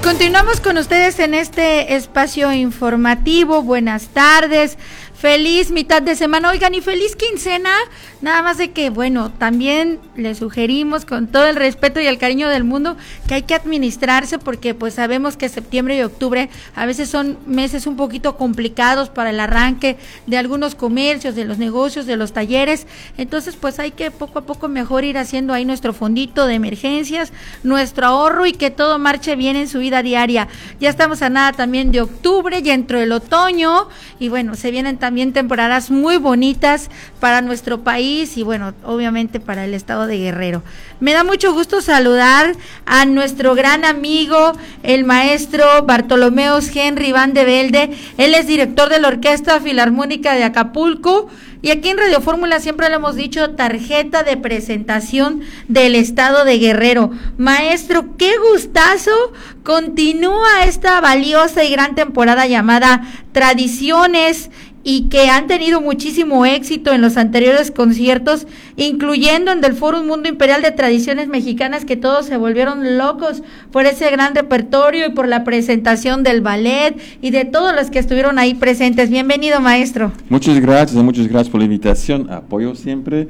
Continuamos con ustedes en este espacio informativo. Buenas tardes, feliz mitad de semana, oigan, y feliz quincena. Nada más de que, bueno, también les sugerimos con todo el respeto y el cariño del mundo que hay que administrarse, porque pues sabemos que septiembre y octubre a veces son meses un poquito complicados para el arranque de algunos comercios, de los negocios, de los talleres. Entonces pues hay que poco a poco mejor ir haciendo ahí nuestro fondito de emergencias, nuestro ahorro, y que todo marche bien en su vida diaria. Ya estamos a nada también de octubre, ya entró el otoño y bueno, se vienen también temporadas muy bonitas para nuestro país y bueno, obviamente para el estado de Guerrero. Me da mucho gusto saludar a nuestro gran amigo, el maestro Bartolomeus Henry Van de Velde. Él es director de la Orquesta Filarmónica de Acapulco y aquí en Radio Fórmula siempre le hemos dicho tarjeta de presentación del estado de Guerrero. Maestro, qué gustazo, continúa esta valiosa y gran temporada llamada Tradiciones, y que han tenido muchísimo éxito en los anteriores conciertos, incluyendo en del Fórum Mundo Imperial de Tradiciones Mexicanas, que todos se volvieron locos por ese gran repertorio y por la presentación del ballet y de todos los que estuvieron ahí presentes. Bienvenido, maestro. Muchas gracias por la invitación, apoyo siempre.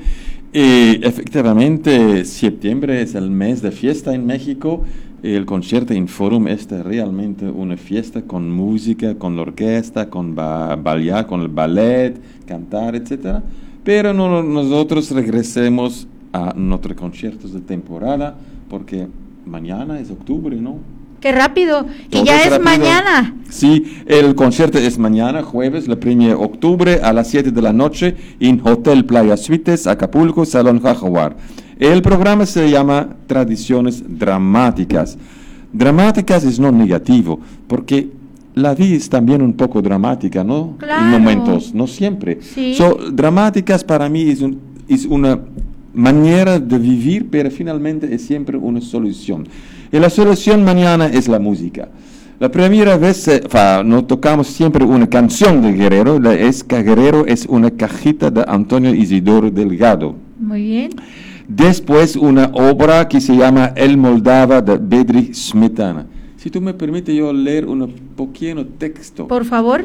Efectivamente, septiembre es el mes de fiesta en México. El concierto en Fórum es realmente una fiesta con música, con la orquesta, con bailar, con el ballet, cantar, etc. Pero nosotros regresemos a nuestros conciertos de temporada, porque mañana es octubre, ¿no? ¡Qué rápido! Todo y ya es rápido. Mañana. Sí, el concierto es mañana, jueves, el 1 de octubre, a las 7 de la noche, en Hotel Playa Suites, Acapulco, Salón Jaguar. El programa se llama Tradiciones Dramáticas. Dramáticas es no negativo, porque la vida es también un poco dramática, ¿no? Claro. En momentos, no siempre. Sí. Dramáticas para mí es una manera de vivir, pero finalmente es siempre una solución. Y la solución mañana es la música. La primera vez no tocamos siempre una canción de Guerrero, Guerrero es una cajita de Antonio Isidoro Delgado. Muy bien. Después una obra que se llama El Moldava de Bedřich Smetana. Si tú me permites yo leer un pequeño texto. Por favor.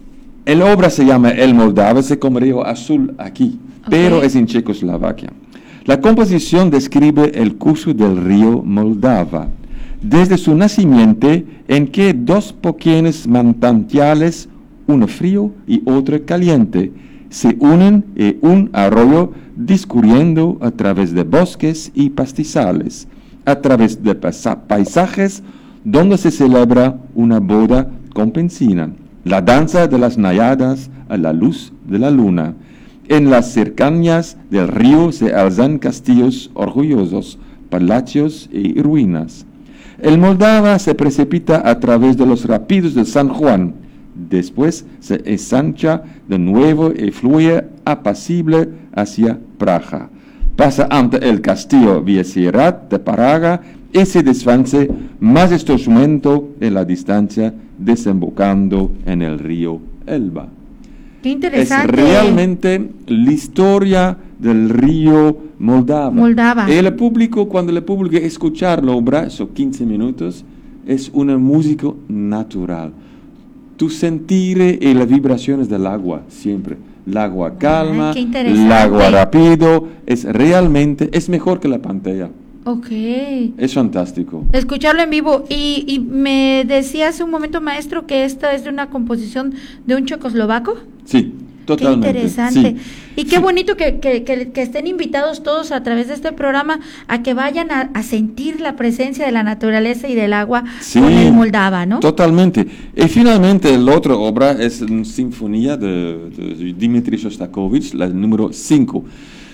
La obra se llama El Moldava, se como río azul aquí, pero es en Checoslovaquia. La composición describe el curso del río Moldava, desde su nacimiento en que dos pequeños manantiales, uno frío y otro caliente, se unen en un arroyo discurriendo a través de bosques y pastizales, a través de paisajes donde se celebra una boda campesina, la danza de las náyadas a la luz de la luna. En las cercanías del río se alzan castillos orgullosos, palacios y ruinas. El Moldava se precipita a través de los rápidos de San Juan, después se ensancha de nuevo y fluye apacible hacia Praga. Pasa ante el castillo Viesierat de Praga y se desvanece majestuosamente en la distancia, desembocando en el río Elba. Qué interesante. Es realmente la historia del río Moldava. El público, cuando el público escuchar la obra, son 15 minutos, es una música natural. Tu sentir y las vibraciones del agua, siempre. El agua calma, el agua rápido, es mejor que la pantalla. Ok. Es fantástico. Escucharlo en vivo. Y me decía hace un momento, maestro, que esta es de una composición de un checoslovaco. Sí, totalmente. Qué interesante. Sí. Y qué bonito que estén invitados todos a través de este programa a que vayan a sentir la presencia de la naturaleza y del agua con el Moldava, ¿no? Totalmente. Y finalmente la otra obra es una sinfonía de Dmitri Shostakovich, la número 5.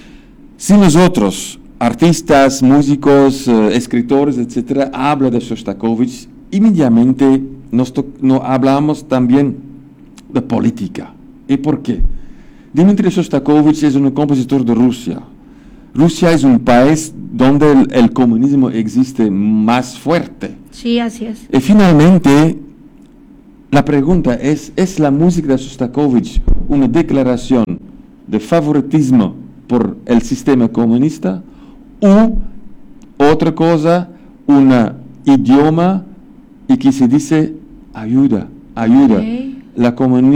Si nosotros, artistas, músicos, escritores, etcétera, habla de Shostakovich, inmediatamente nos hablamos también de política. ¿Y por qué? Dmitri Shostakovich es un compositor de Rusia. Rusia es un país donde el comunismo existe más fuerte. Sí, así es. Y finalmente, la pregunta ¿es la música de Shostakovich una declaración de favoritismo por el sistema comunista o otra cosa, un idioma y que se dice ayuda. Okay. El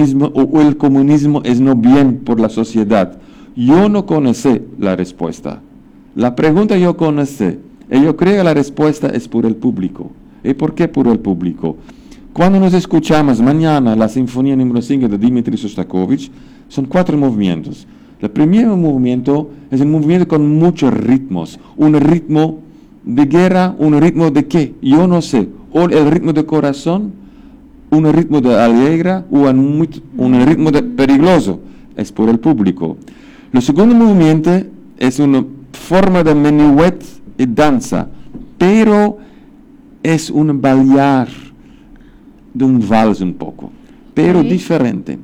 comunismo es no bien por la sociedad. Yo no conocí la respuesta. La pregunta yo conocí, y yo creo que la respuesta es por el público. ¿Y por qué por el público? Cuando nos escuchamos mañana la Sinfonía número 5 de Dmitri Shostakovich, son 4 movimientos. El primer movimiento es un movimiento con muchos ritmos. Un ritmo de guerra, un ritmo de qué, yo no sé. O el ritmo de corazón, un ritmo de alegre o un ritmo de peligroso. Es por el público. El segundo movimiento es una forma de minuet y danza, pero es un bailar de un vals un poco, pero diferente.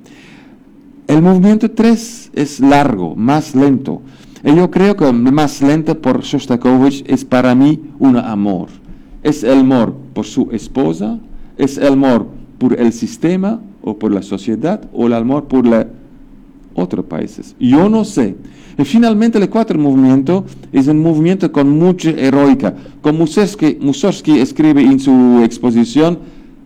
El movimiento 3 es largo, más lento. Y yo creo que el más lento por Shostakovich es para mí un amor. Es el amor por su esposa, es el amor por el sistema o por la sociedad, o el amor por otros países. Yo no sé. Y finalmente el 4 movimiento es un movimiento con mucha heroica. Como Mussorgsky escribe en su exposición,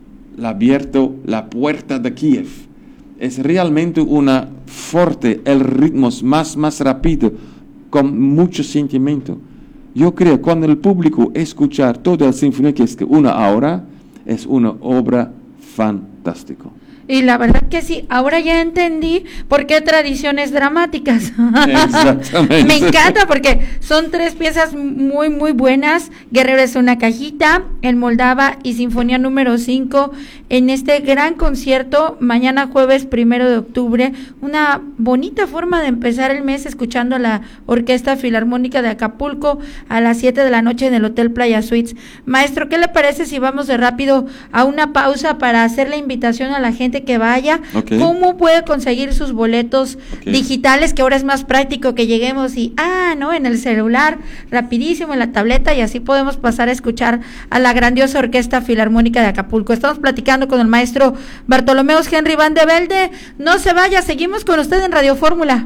abierto la puerta de Kiev. Es realmente una fuerte, el ritmo es más rápido, con mucho sentimiento. Yo creo que cuando el público escuchar toda la sinfonía que es una hora, es una obra fantástica. Y la verdad que sí, ahora ya entendí por qué tradiciones dramáticas. Exactamente. Me encanta porque son 3 piezas muy, muy buenas. Guerrero es una cajita, el Moldava y Sinfonía número 5 en este gran concierto, mañana jueves 1 de octubre. Una bonita forma de empezar el mes escuchando a la Orquesta Filarmónica de Acapulco a las 7 de la noche en el Hotel Playa Suites. Maestro, ¿qué le parece si vamos de rápido a una pausa para hacer la invitación a la gente que vaya? Okay. ¿Cómo puede conseguir sus boletos digitales, que ahora es más práctico que lleguemos y en el celular, rapidísimo en la tableta, y así podemos pasar a escuchar a la grandiosa Orquesta Filarmónica de Acapulco? Estamos platicando con el maestro Bartolomeus Henry Van de Velde. No se vaya, seguimos con usted en Radio Fórmula.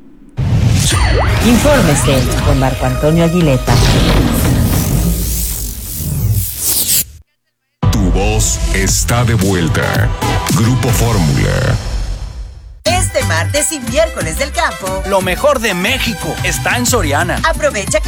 Infórmese con Marco Antonio Aguileta. Tu voz está de vuelta. Grupo Fórmula. Este martes y miércoles del campo, lo mejor de México está en Soriana. aprovecha